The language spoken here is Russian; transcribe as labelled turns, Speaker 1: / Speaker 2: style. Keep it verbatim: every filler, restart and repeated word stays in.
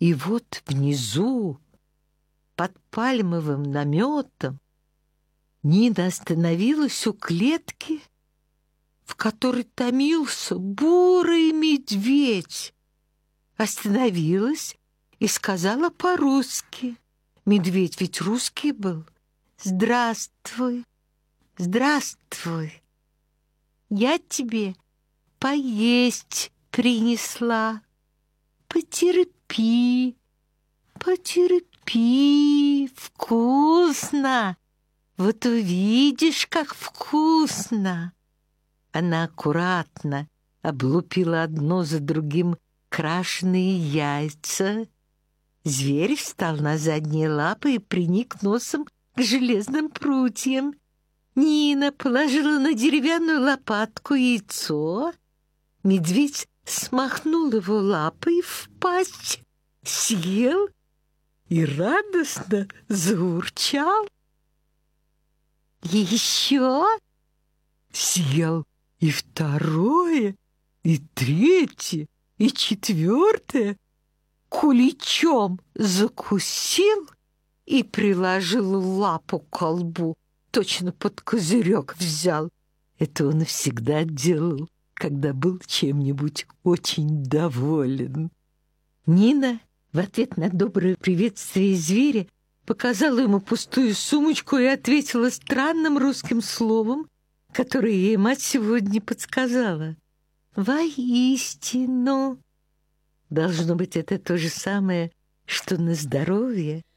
Speaker 1: И вот внизу, под пальмовым наметом, Нина остановилась у клетки, в которой томился бурый медведь. Остановилась и сказала по-русски. Медведь ведь русский был. «Здравствуй, здравствуй. Я тебе поесть принесла. Потерпи, потерпи, вкусно. Вот увидишь, как вкусно». Она аккуратно облупила одно за другим крашеные яйца. Зверь встал на задние лапы и приник носом к железным прутьям. Нина положила на деревянную лопатку яйцо. Медведь смахнул его лапой в пасть, съел и радостно заурчал. Еще съел и второе, и третье, и четвертое. Куличом закусил и приложил лапу к колбу, точно под козырек взял. Это он всегда делал, когда был чем-нибудь очень доволен. Нина в ответ на доброе приветствие зверя показала ему пустую сумочку и ответила странным русским словом, которое ей мать сегодня подсказала. «Воистину». Должно быть, это то же самое, что на здоровье.